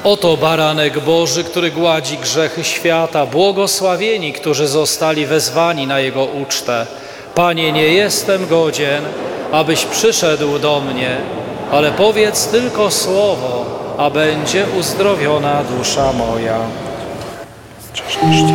Oto baranek Boży, który gładzi grzechy świata. Błogosławieni, którzy zostali wezwani na Jego ucztę. Panie, nie jestem godzien, abyś przyszedł do mnie, ale powiedz tylko słowo, a będzie uzdrowiona dusza moja.